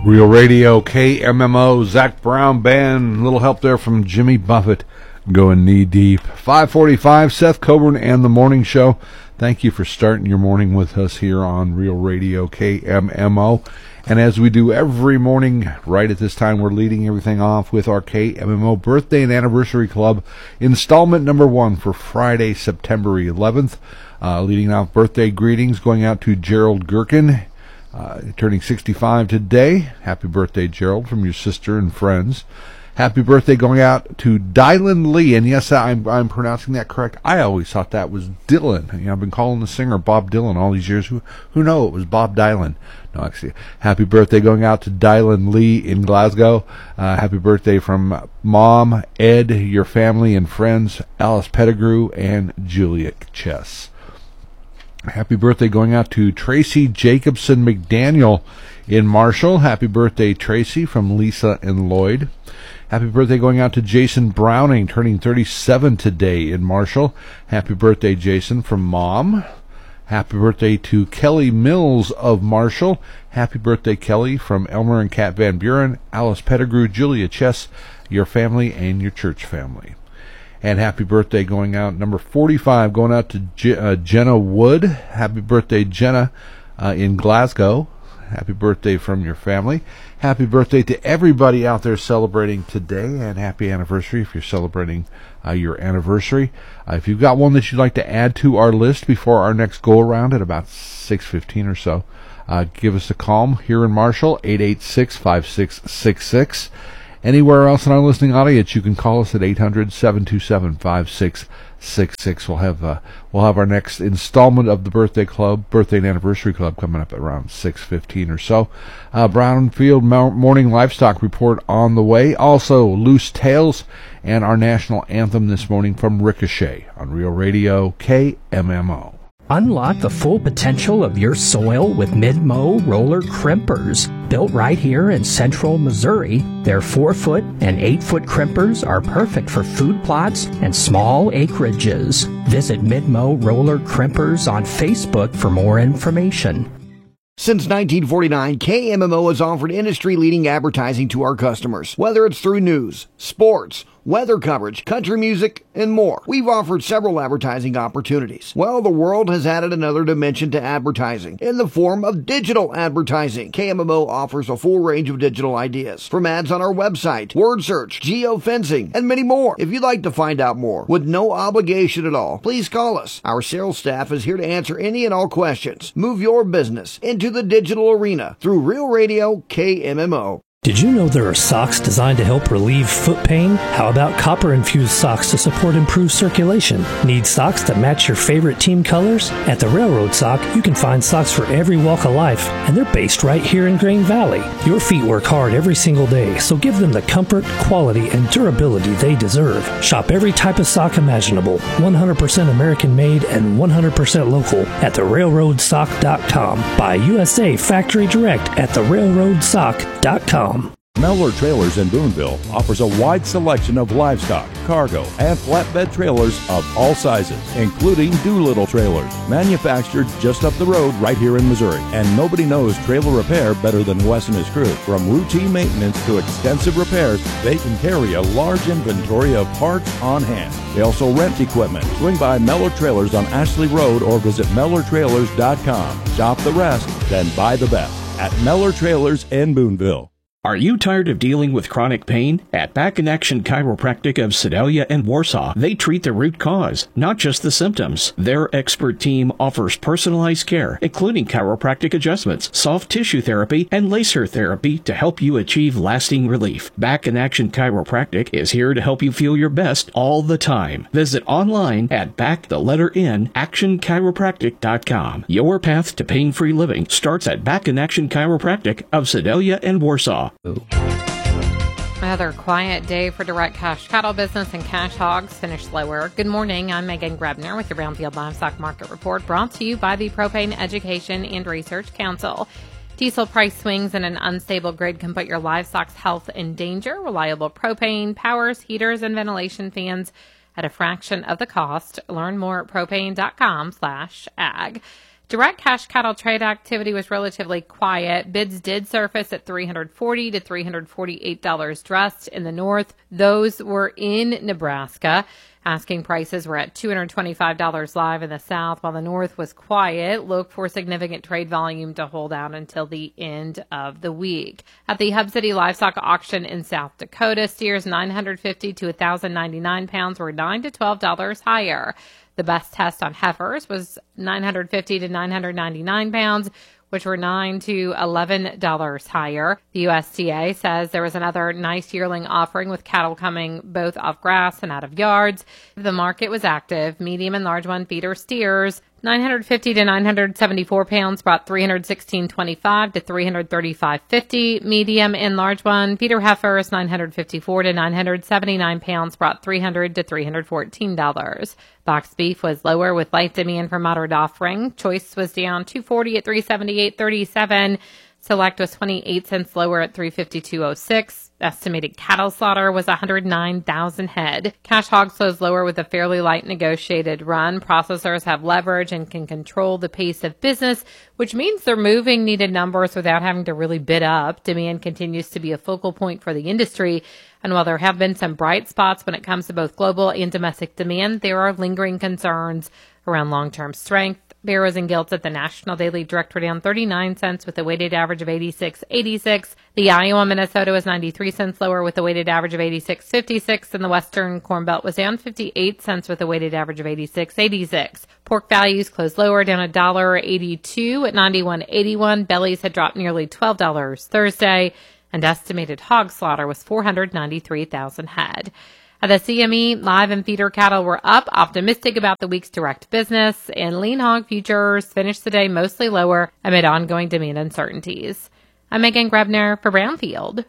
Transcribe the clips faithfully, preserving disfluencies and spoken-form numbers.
Real Radio, K M M O, Zach Brown Band, little help there from Jimmy Buffett, going knee deep. five forty-five, Seth Coburn and the Morning Show. Thank you for starting your morning with us here on Real Radio, K M M O. And as we do every morning, right at this time, we're leading everything off with our K M M O Birthday and Anniversary Club installment number one for Friday, September eleventh. Uh, leading off birthday greetings going out to Gerald Gherkin. Uh, turning sixty-five today. Happy birthday, Gerald, from your sister and friends. Happy birthday going out to Dylan Lee. And yes, I'm, I'm pronouncing that correct. I always thought that was Dylan. You know, I've been calling the singer Bob Dylan all these years. Who who know it was Bob Dylan? No, actually, happy birthday going out to Dylan Lee in Glasgow. Uh, happy birthday from Mom, Ed, your family and friends, Alice Pettigrew, and Julia Chess. Happy birthday going out to Tracy Jacobson McDaniel in Marshall. Happy birthday, Tracy, from Lisa and Lloyd. Happy birthday going out to Jason Browning, turning thirty-seven today in Marshall. Happy birthday, Jason, from Mom. Happy birthday to Kelly Mills of Marshall. Happy birthday, Kelly, from Elmer and Kat Van Buren, Alice Pettigrew, Julia Chess, your family, and your church family. And happy birthday going out, number forty-five, going out to Je- uh, Jenna Wood. Happy birthday, Jenna, uh, in Glasgow. Happy birthday from your family. Happy birthday to everybody out there celebrating today, and happy anniversary if you're celebrating uh, your anniversary. Uh, if you've got one that you'd like to add to our list before our next go-around at about six fifteen or so, uh, give us a call here in Marshall, eight eight six, five six six six. Anywhere else in our listening audience, you can call us at eight hundred, seven two seven, five six six six. We'll have uh, we'll have our next installment of the birthday club, birthday and anniversary club, coming up at around six fifteen or so. Uh, Brownfield Morning Livestock Report on the way. Also, Loose Tales and our national anthem this morning from Ricochet on Real Radio K M M O. Unlock the full potential of your soil with Mid-Mow roller crimpers. Built right here in central Missouri, their four-foot and eight-foot crimpers are perfect for food plots and small acreages. Visit Mid-Mow Roller Crimpers on Facebook for more information. Since nineteen forty-nine, K M M O has offered industry-leading advertising to our customers, whether it's through news, sports, weather coverage, country music, and more. We've offered several advertising opportunities. Well, the world has added another dimension to advertising in the form of digital advertising. K M M O offers a full range of digital ideas, from ads on our website, word search, geofencing, and many more. If you'd like to find out more with no obligation at all, please call us. Our sales staff is here to answer any and all questions. Move your business into the digital arena through Real Radio K M M O. Did you know there are socks designed to help relieve foot pain? How about copper-infused socks to support improved circulation? Need socks that match your favorite team colors? At the Railroad Sock, you can find socks for every walk of life, and they're based right here in Grain Valley. Your feet work hard every single day, so give them the comfort, quality, and durability they deserve. Shop every type of sock imaginable, one hundred percent American-made and one hundred percent local at the railroad sock dot com. Buy U S A Factory Direct at the railroad sock dot com. Mellor Trailers in Boonville offers a wide selection of livestock, cargo, and flatbed trailers of all sizes, including Doolittle trailers, manufactured just up the road right here in Missouri. And nobody knows trailer repair better than Wes and his crew. From routine maintenance to extensive repairs, they can carry a large inventory of parts on hand. They also rent equipment. Swing by Mellor Trailers on Ashley Road or visit Mellor Trailers dot com. Shop the rest, then buy the best at Mellor Trailers in Boonville. Are you tired of dealing with chronic pain? At Back in Action Chiropractic of Sedalia and Warsaw, they treat the root cause, not just the symptoms. Their expert team offers personalized care, including chiropractic adjustments, soft tissue therapy, and laser therapy to help you achieve lasting relief. Back in Action Chiropractic is here to help you feel your best all the time. Visit online at back the letter N action chiropractic dot com. Your path to pain-free living starts at Back in Action Chiropractic of Sedalia and Warsaw. Another quiet day for direct cash cattle business, and cash hogs finished lower. Good morning. I'm Megan Grebner with the Brownfield Livestock Market Report, brought to you by the Propane Education and Research Council. Diesel price swings and an unstable grid can put your livestock's health in danger. Reliable propane, powers, heaters, and ventilation fans at a fraction of the cost. Learn more at propane dot com slash ag. Direct cash cattle trade activity was relatively quiet. Bids did surface at three hundred forty to three hundred forty-eight dollars dressed in the north. Those were in Nebraska. Asking prices were at two hundred twenty-five dollars live in the south, while the north was quiet. Look for significant trade volume to hold out until the end of the week. At the Hub City Livestock Auction in South Dakota, steers nine hundred fifty to one thousand ninety-nine pounds were nine to twelve dollars higher. The best test on heifers was nine hundred fifty to nine hundred ninety-nine pounds, which were nine to eleven dollars higher. The U S D A says there was another nice yearling offering with cattle coming both off grass and out of yards. The market was active. Medium and large one feeder steers, nine hundred fifty to nine hundred seventy-four pounds, brought three hundred sixteen twenty-five to three hundred thirty-five fifty. Medium and large one feeder heifers, nine hundred fifty-four to nine hundred seventy-nine pounds, brought three hundred to three hundred fourteen dollars. Box beef was lower with light demand for moderate offering. Choice was down two forty at three seventy-eight thirty-seven. Select was twenty-eight cents lower at three fifty-two oh six. Estimated cattle slaughter was one hundred nine thousand head. Cash hog slows lower with a fairly light negotiated run. Processors have leverage and can control the pace of business, which means they're moving needed numbers without having to really bid up. Demand continues to be a focal point for the industry. And while there have been some bright spots when it comes to both global and domestic demand, there are lingering concerns around long-term strength. Barrows and Gilts at the National Daily Direct were down thirty-nine cents with a weighted average of eighty-six eighty-six. The Iowa Minnesota was ninety-three cents lower with a weighted average of eighty-six fifty-six, and the Western Corn Belt was down fifty-eight cents with a weighted average of eighty-six eighty-six. Pork values closed lower, down one dollar eighty-two at ninety-one eighty-one. Bellies had dropped nearly twelve dollars Thursday, and estimated hog slaughter was four hundred ninety-three thousand head. At the C M E, live and feeder cattle were up, optimistic about the week's direct business, and lean hog futures finished the day mostly lower amid ongoing demand uncertainties. I'm Megan Grebner for Brownfield.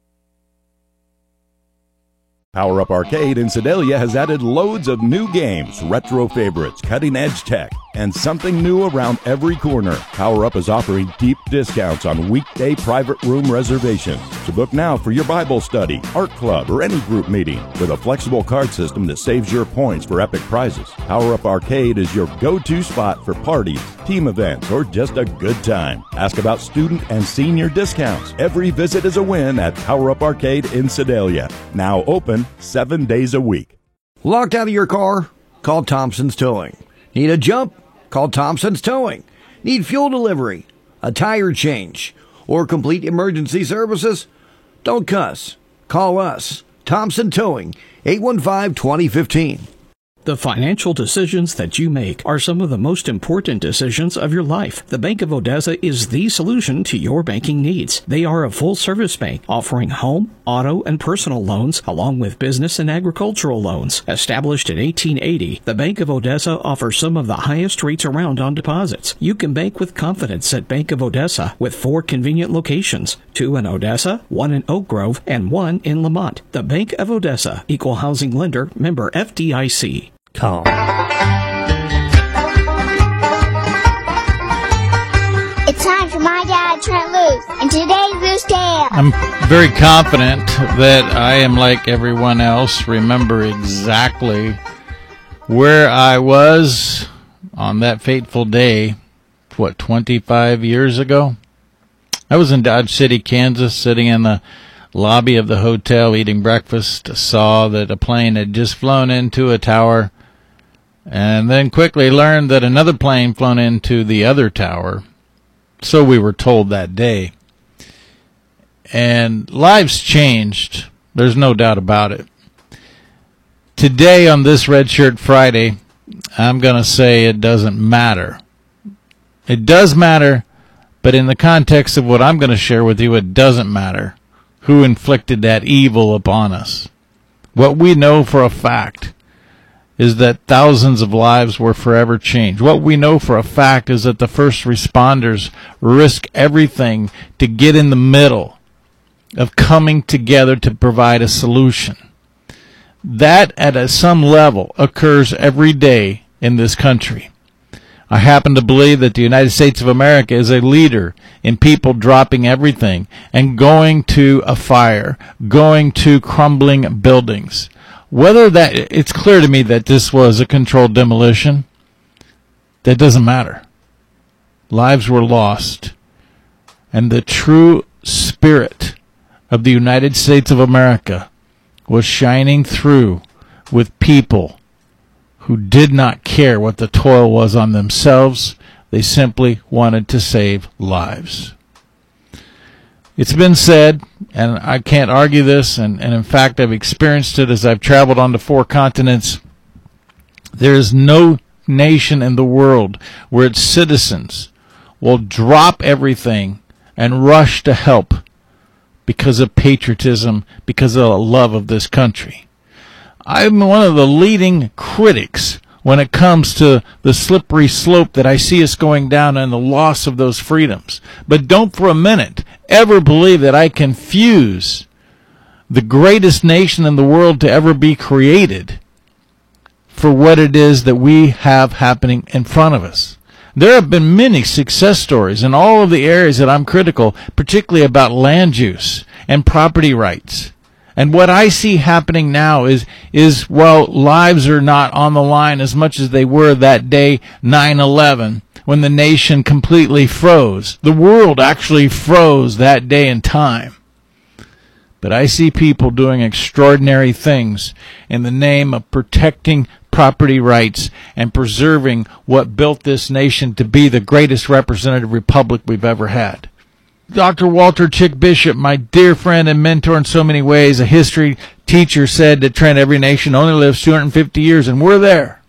Power Up Arcade in Sedalia has added loads of new games, retro favorites, cutting-edge tech, and something new around every corner. Power Up is offering deep discounts on weekday private room reservations. So book now for your Bible study, art club, or any group meeting with a flexible card system that saves your points for epic prizes. Power Up Arcade is your go-to spot for parties, team events, or just a good time. Ask about student and senior discounts. Every visit is a win at Power Up Arcade in Sedalia. Now open seven days a week. Locked out of your car? Call Thompson's Towing. Need a jump? Call Thompson's Towing. Need fuel delivery, a tire change, or complete emergency services? Don't cuss. Call us. Thompson Towing, eight one five, two oh one five. The financial decisions that you make are some of the most important decisions of your life. The Bank of Odessa is the solution to your banking needs. They are a full-service bank offering home, auto, and personal loans, along with business and agricultural loans. Established in eighteen eighty, the Bank of Odessa offers some of the highest rates around on deposits. You can bank with confidence at Bank of Odessa with four convenient locations, two in Odessa, one in Oak Grove, and one in Lamont. The Bank of Odessa, Equal Housing Lender, member F D I C. Calm. It's time for My Dad, Trent Loos, and today's Loose Tale. I'm very confident that I am like everyone else, remember exactly where I was on that fateful day, what, twenty-five years ago? I was in Dodge City, Kansas, sitting in the lobby of the hotel eating breakfast, saw that a plane had just flown into a tower, and then quickly learned that another plane flown into the other tower. So we were told that day. And lives changed. There's no doubt about it. Today on this Red Shirt Friday, I'm going to say it doesn't matter. It does matter, but in the context of what I'm going to share with you, it doesn't matter who inflicted that evil upon us. What we know for a fact is that thousands of lives were forever changed. What we know for a fact is that the first responders risk everything to get in the middle of coming together to provide a solution. That, at a, some level, occurs every day in this country. I happen to believe that the United States of America is a leader in people dropping everything and going to a fire, going to crumbling buildings. Whether that, it's clear to me that this was a controlled demolition. That doesn't matter. lives were lost, and the true spirit of the United States of America was shining through with people who did not care what the toil was on themselves. They simply wanted to save lives. It's been said, and I can't argue this, and, and in fact I've experienced it as I've traveled on the four continents, there is no nation in the world where its citizens will drop everything and rush to help because of patriotism, because of the love of this country. I'm one of the leading critics when it comes to the slippery slope that I see us going down and the loss of those freedoms. But don't for a minute ever believe that I confuse the greatest nation in the world to ever be created for what it is that we have happening in front of us. There have been many success stories in all of the areas that I'm critical, particularly about land use and property rights. And what I see happening now is, is while lives are not on the line as much as they were that day, nine eleven, when the nation completely froze. The world actually froze that day in time. But I see people doing extraordinary things in the name of protecting property rights and preserving what built this nation to be the greatest representative republic we've ever had. Doctor Walter Chick Bishop, my dear friend and mentor in so many ways, a history teacher, said that Trent, every nation only lives two hundred fifty years, and we're there.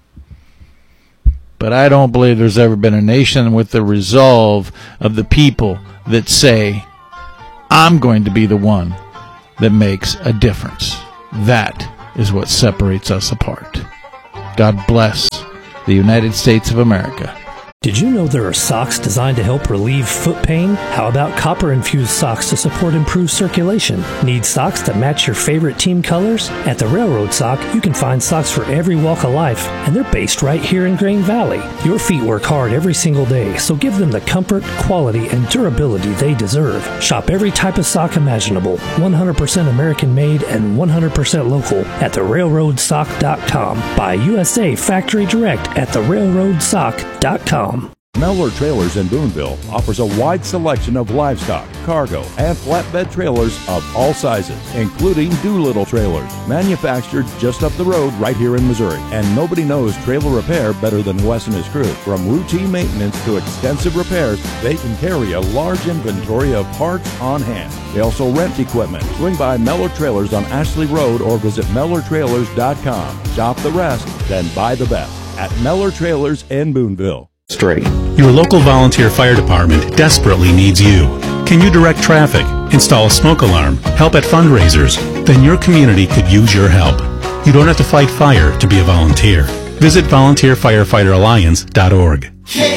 But I don't believe there's ever been a nation with the resolve of the people that say, I'm going to be the one that makes a difference. That is what separates us apart. God bless the United States of America. Did you know there are socks designed to help relieve foot pain? How about copper-infused socks to support improved circulation? Need socks that match your favorite team colors? At the Railroad Sock, you can find socks for every walk of life, and they're based right here in Grain Valley. Your feet work hard every single day, so give them the comfort, quality, and durability they deserve. Shop every type of sock imaginable, one hundred percent American-made and one hundred percent local at the railroad sock dot com. Buy U S A factory direct at the railroad sock dot com. Mellor Trailers in Boonville offers a wide selection of livestock, cargo, and flatbed trailers of all sizes, including Doolittle trailers, manufactured just up the road right here in Missouri. And nobody knows trailer repair better than Wes and his crew. From routine maintenance to extensive repairs, they can carry a large inventory of parts on hand. They also rent equipment. Swing by Mellor Trailers on Ashley Road or visit Mellor Trailers dot com. Shop the rest, then buy the best at Mellor Trailers in Boonville. Straight. Your local volunteer fire department desperately needs you. Can you direct traffic, install a smoke alarm, help at fundraisers? Then your community could use your help. You don't have to fight fire to be a volunteer. Visit volunteer firefighter alliance dot org.